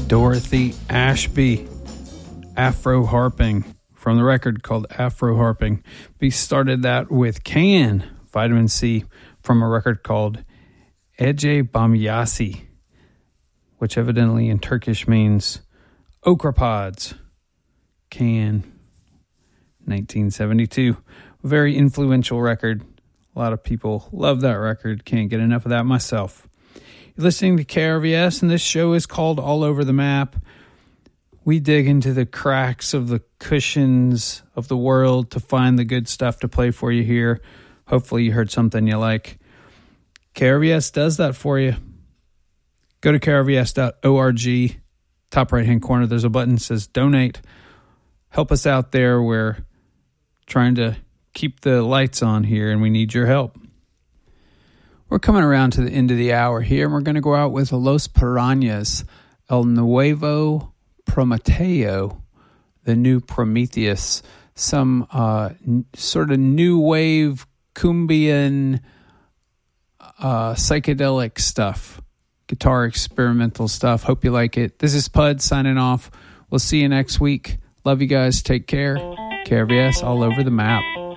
Dorothy Ashby, Afro Harping, from the record called Afro Harping. We started that with Can, Vitamin C, from a record called Ece Bamyasi, which evidently in Turkish means okra pods. Can, 1972. Very influential record. A lot of people love that record. Can't get enough of that myself. You're listening to KRVS, and this show is called All Over the Map. We dig into the cracks of the cushions of the world to find the good stuff to play for you here. Hopefully you heard something you like. KRVS does that for you. Go to krvs.org. Top right-hand corner, there's a button that says Donate. Help us out there. We're trying to keep the lights on here, and we need your help. We're coming around to the end of the hour here, and we're going to go out with Los Piranhas, El Nuevo Prometeo, the new Prometheus, some sort of new wave cumbian psychedelic stuff, guitar experimental stuff. Hope you like it. This is Pud signing off. We'll see you next week. Love you guys. Take care. KRVS all over the map.